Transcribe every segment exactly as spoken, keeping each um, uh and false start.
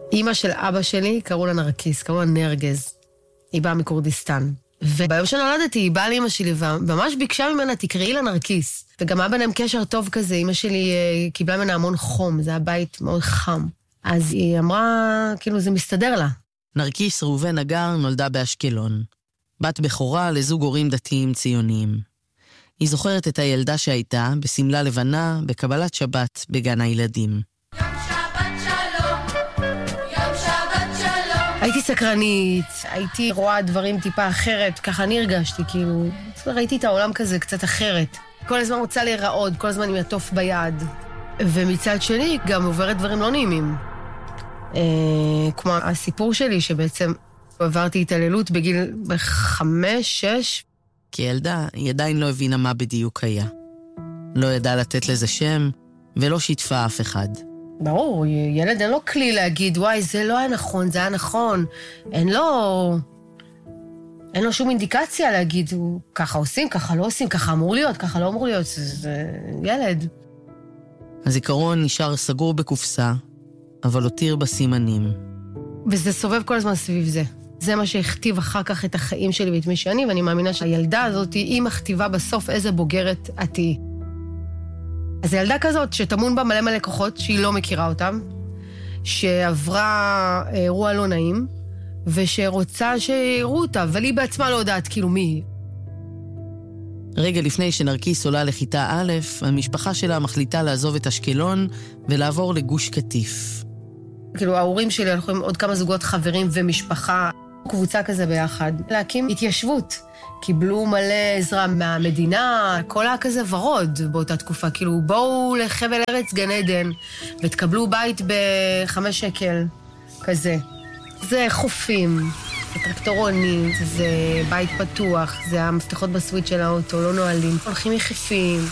אמא של אבא שלי קראו לה נרקיס, קראו לה נרגז. היא באה מקורדיסטן. וביום שנולדתי היא באה לאמא שלי וממש ביקשה ממנה תקראי לה נרקיס. וגם היה ביניהם קשר טוב כזה, אמא שלי uh, קיבלה ממנה המון חום, זה היה בית מאוד חם. אז היא אמרה, כאילו זה מסתדר לה. נרקיס ראובן אגר נולדה באשקלון. בת בכורה לזוג הורים דתיים ציוניים. היא זוכרת את הילדה שהייתה בסמלה לבנה בקבלת שבת בגן הילדים. הייתי סקרנית, הייתי רואה דברים טיפה אחרת, ככה אני הרגשתי, כאילו, ראיתי את העולם כזה קצת אחרת. כל הזמן רוצה להיראות, כל הזמן עם יטוף ביד. ומצד שני, גם עוברת דברים לא נעימים. אה, כמו הסיפור שלי, שבעצם עברתי התעללות בגיל חמש, שש. כילדה, היא עדיין לא הבינה מה בדיוק היה. לא ידעה לתת לזה שם, ולא שיתפה אף אחד. ברור, ילד אין לו כלי להגיד, וואי, זה לא היה נכון, זה היה נכון. אין לו... אין לו שום אינדיקציה להגיד, ככה עושים, ככה לא עושים, ככה אמור להיות, ככה לא אמור להיות. זה, זה ילד. הזיכרון נשאר סגור בקופסה, אבל הותיר בסימנים. וזה סובב כל הזמן סביב זה. זה מה שהכתיב אחר כך את החיים שלי ואת מי שאני, ואני מאמינה שהילדה הזאת היא מכתיבה בסוף איזה בוגרת את היא. אז הילדה כזאת שתמון בה מלא מלא כוחות, שהיא לא מכירה אותם, שעברה אירוע לא נעים, ושרוצה שיראו אותה, אבל היא בעצמה לא יודעת כאילו מי היא. רגע לפני שנרקיס עולה לכיתה א', המשפחה שלה מחליטה לעזוב את אשקלון ולעבור לגוש קטיף. כאילו ההורים שלי הלכו עם עוד כמה זוגות חברים ומשפחה, קבוצה כזה ביחד, להקים התיישבות. קיבלו מלא עזרה מהמדינה, הכל היה כזה ורוד באותה תקופה, כאילו בואו לחבל ארץ גן עדן, ותקבלו בית בחמש שקל, כזה. זה חופים, זה טרקטורונים, זה בית פתוח, זה המפתחות בסוויט של האוטו, לא נועלים, הולכים יחפים.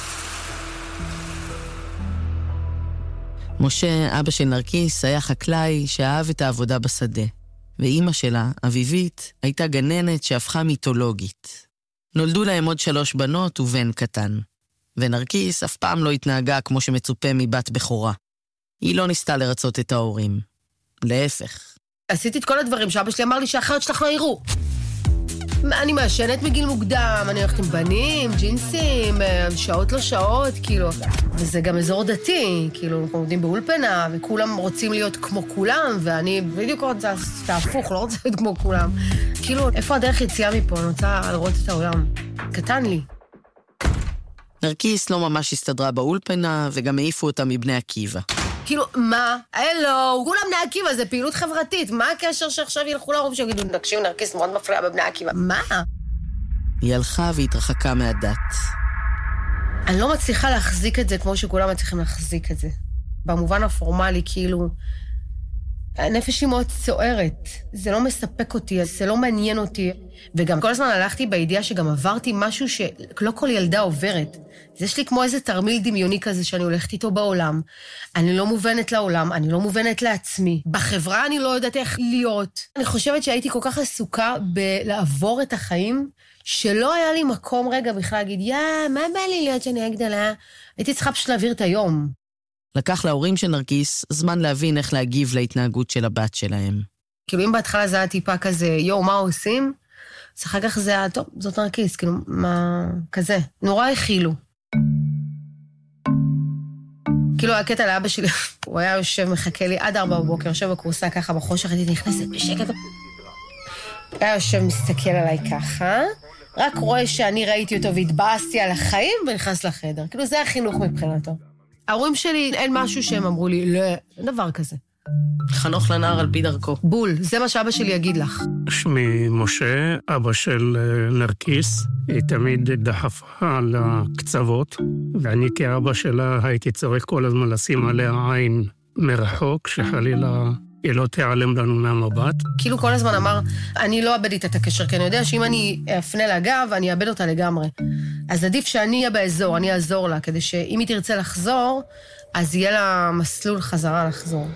משה, אבא של נרקיס, היה חקלאי שאהב את העבודה בשדה. ואימא שלה, אביבית, הייתה גננת שהפכה מיתולוגית. נולדו להם עוד שלוש בנות ובן קטן. ונרקיס אף פעם לא התנהגה כמו שמצופה מבת בכורה. היא לא ניסתה לרצות את ההורים. להפך. עשיתי את כל הדברים שאבא שלי אמר לי שאחרת שלך לא יראו. אני מעשנת מגיל מוקדם, אני הולכת עם בנים, ג'ינסים, שעות לא שעות, כאילו. וזה גם אזור דתי, כאילו, אנחנו עובדים באולפנה, וכולם רוצים להיות כמו כולם, ואני בדיוק רוצה להפוך, לא רוצה להיות כמו כולם. כאילו, איפה הדרך יציאה מפה? אני רוצה לראות את העולם. קטן לי. נרקיס לא ממש הסתדרה באולפנה, וגם העיפו אותה מבני עקיבא. כאילו, מה? הלו, כולם בני עקיבא, זה פעילות חברתית. מה הקשר שעכשיו ילכו לרוב שיגידו, נקשיב, נרקיס מאוד מפריע בבני עקיבא? מה? היא הלכה והתרחקה מהדת. אני לא מצליחה להחזיק את זה כמו שכולם מצליחים להחזיק את זה. במובן הפורמלי, כאילו, הנפש שלי מאוד צוערת. זה לא מספק אותי, זה לא מעניין אותי. וגם כל הזמן הלכתי בידיעה שגם עברתי משהו שלא כל ילדה עוברת. אז יש לי כמו איזה תרמיל דמיוני כזה שאני הולכת איתו בעולם. אני לא מובנת לעולם, אני לא מובנת לעצמי. בחברה אני לא יודעת איך להיות. אני חושבת שהייתי כל כך עסוקה בלעבור את החיים, שלא היה לי מקום רגע בכלל להגיד, יא, מה בא לי להיות שאני הגדלה? הייתי צריכה פשוט להעביר את היום. לקח להורים של נרקיס זמן להבין איך להגיב להתנהגות של הבת שלהם. כאילו אם בהתחלה זה היה טיפה כזה, יו, מה עושים? אז אחר כך זה היה, טוב, זאת נרקיס, כאילו, מה, כזה. נורא הכילו. כאילו הקטע לאבא שלי, הוא היה יושב, מחכה לי עד ארבע בבוקר, יושב בקורסה ככה בחושך, הייתי נכנסת בשקט. היה יושב, מסתכל עליי ככה, רק רואה שאני ראיתי אותו והתבאסתי על החיים ונכנס לחדר. כאילו זה החינוך מבחינתו. ההורים שלי, אין משהו שהם אמרו לי, לא, אין דבר כזה. חנוך לנער על פי דרכו. בול, זה מה שאבא שלי יגיד לך. שמי משה, אבא של נרקיס. היא תמיד דחפה לקצוות, ואני כאבא שלה הייתי צריך כל הזמן לשים עליה עין מרחוק, שחלילה היא לא תיעלם לנו מהמבט. כאילו כל הזמן אמר, אני לא אאבד איתה את הקשר, כי אני יודע שאם אני אפנה לגב, אני אאבד אותה לגמרי. אז עדיף שאני אהיה באזור, אני אעזור לה, כדי שאם היא תרצה לחזור, אז יהיה לה מסלול חזרה לחזור.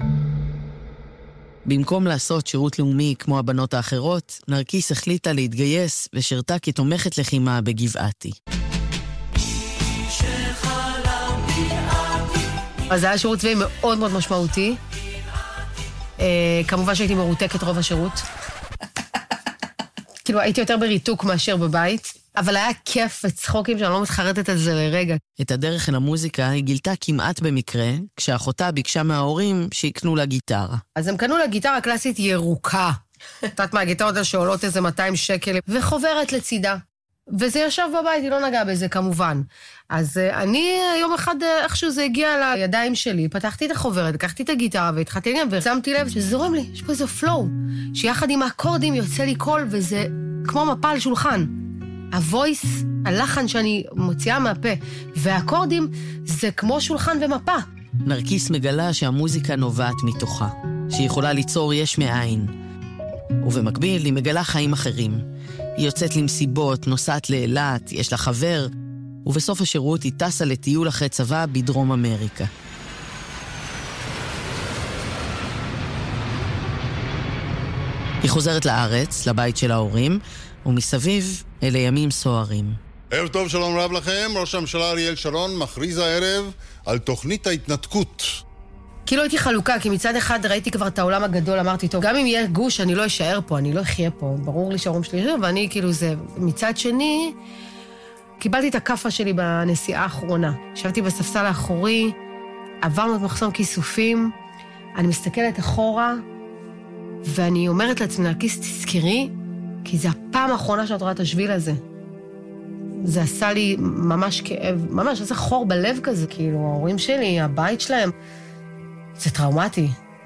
במקום לעשות שירות לאומי כמו הבנות האחרות, נרקיס החליטה להתגייס ושירתה כתומכת לחימה בגבעתי. אז זה היה שירות צבאי מאוד מאוד משמעותי. אה, כמובן שהייתי מרותקת רוב השירות. כאילו, הייתי יותר בריתוק מאשר בבית, אבל היה כיף וצחוקים שאני לא מתחרטת על זה לרגע. את הדרך אל המוזיקה היא גילתה כמעט במקרה, כשאחותה ביקשה מההורים שיקנו לה גיטרה. אז הם קנו לה גיטרה קלאסית ירוקה. נתת מהגיטרות שעולות איזה מאתיים שקל, וחוברת לצידה. וזה ישב בבית, היא לא נגעה בזה כמובן. אז אני יום אחד, איכשהו זה הגיע לידיים שלי, פתחתי את החוברת, לקחתי את הגיטרה והתחלתי עניין, ושמתי לב שזורם לי, יש פה איזה פלואו, שיחד עם האקורדים יוצא לי קול, וזה כמו מפה על שולחן. הוויס, הלחן שאני מוציאה מהפה, והאקורדים זה כמו שולחן ומפה. נרקיס מגלה שהמוזיקה נובעת מתוכה, שהיא יכולה ליצור יש מאין. ובמקביל היא מגלה חיים אחרים. היא יוצאת למסיבות, נוסעת לאילת, יש לה חבר, ובסוף השירות היא טסה לטיול אחרי צבא בדרום אמריקה. היא חוזרת לארץ, לבית של ההורים, ומסביב אלה ימים סוערים. ערב טוב, שלום רב לכם. ראש הממשלה אריאל שרון מכריז הערב על תוכנית ההתנתקות. כאילו הייתי חלוקה, כי מצד אחד ראיתי כבר את העולם הגדול, אמרתי, טוב, גם אם יהיה גוש, אני לא אשאר פה, אני לא אחיה פה, ברור לי שההורים שלי ישאר, ואני כאילו זה. מצד שני, קיבלתי את הקפה שלי בנסיעה האחרונה. ישבתי בספסל האחורי, עברנו את מחסום כיסופים, אני מסתכלת אחורה, ואני אומרת לעצמי, נרקיס, תזכרי, כי זה הפעם האחרונה שאת רואה את השביל הזה. זה עשה לי ממש כאב, ממש, איזה חור בלב כזה, כאילו, ההורים שלי, הבית שלהם, זה טראומטי.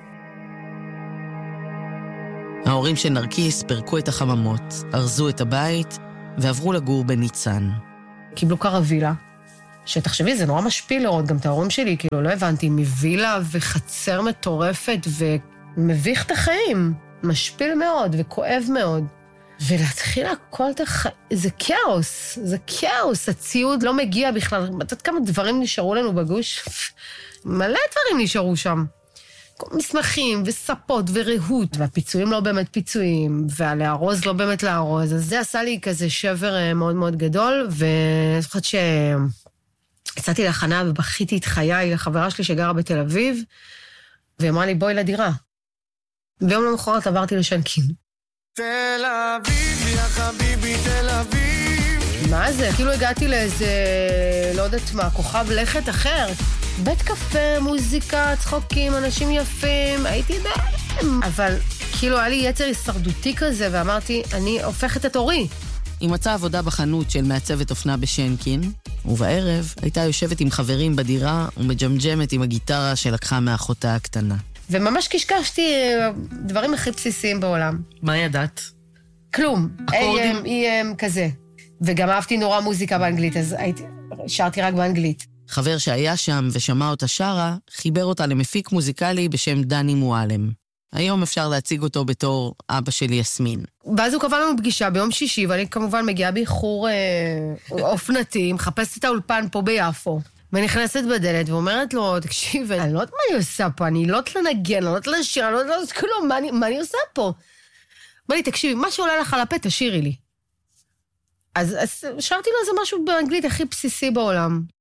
ההורים של נרקיס פרקו את החממות, ארזו את הבית ועברו לגור בניצן. קיבלו קרווילה, שתחשבי, זה נורא משפיל לראות גם את ההורים שלי, כאילו, לא הבנתי, מווילה וחצר מטורפת ומביך את החיים. משפיל מאוד וכואב מאוד. ולהתחיל הכל את החיים, זה כאוס, זה כאוס, הציוד לא מגיע בכלל. את יודעת כמה דברים נשארו לנו בגוש? מלא דברים נשארו שם. מסמכים וספות ורהות, והפיצויים לא באמת פיצויים, והלארוז לא באמת לארוז. אז זה עשה לי כזה שבר מאוד מאוד גדול, ואני זוכרת שיצאתי להכנה ובכיתי את חיי, החברה שלי שגרה בתל אביב, והיא אמרה לי, בואי לדירה. ויום למחרת עברתי לשנקין. תל אביב, יא חביבי, תל אביב. מה זה? כאילו הגעתי לאיזה, לא יודעת מה, כוכב לכת אחר. בית קפה, מוזיקה, צחוקים, אנשים יפים, הייתי בהם. אבל כאילו היה לי יצר הישרדותי כזה, ואמרתי, אני הופכת את אורי. היא מצאה עבודה בחנות של מעצבת אופנה בשנקין, ובערב הייתה יושבת עם חברים בדירה ומג'מג'מת עם הגיטרה שלקחה מאחותה הקטנה. וממש קשקשתי דברים הכי בסיסיים בעולם. מה ידעת? כלום. אקורדים? אי אם כזה. וגם אהבתי נורא מוזיקה באנגלית, אז הייתי, שרתי רק באנגלית. חבר שהיה שם ושמע אותה שרה, חיבר אותה למפיק מוזיקלי בשם דני מועלם. היום אפשר להציג אותו בתור אבא של יסמין. ואז הוא קבע לנו פגישה ביום שישי, ואני כמובן מגיעה באיחור אה, אופנתי, מחפשת את האולפן פה ביפו. ונכנסת בדלת ואומרת לו, תקשיב, אני לא יודעת מה אני עושה פה, אני לא יודעת לנגן, אני לא יודעת לשיר, אני לא יודעת כלום, מה, מה אני עושה פה? אמר לי, תקשיבי, מה שעולה לך על הפה, תשירי לי. אז, אז שרתי לו איזה משהו באנגלית הכי בסיסי בעולם.